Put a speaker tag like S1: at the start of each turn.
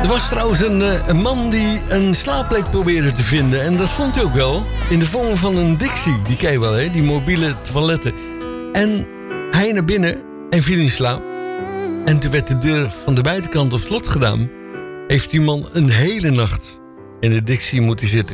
S1: Er was trouwens een man die een slaapplek probeerde te vinden. En dat vond hij ook wel. In de vorm van een Dixie. Die ken je wel, hè? Die mobiele toiletten. En hij naar binnen en viel in slaap. En toen werd de deur van de buitenkant op slot gedaan. Heeft die man een hele nacht in de Dixie moeten zitten.